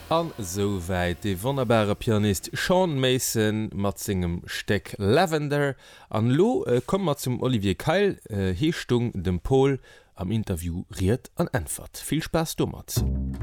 An soweit de wunderbare Pianist Sean Mason mat singem Steck Lavender. An lo kommen wir zum Olivier Keil, Heestung dem Pol am Interview riet an Antwort. Viel Spaß dummer.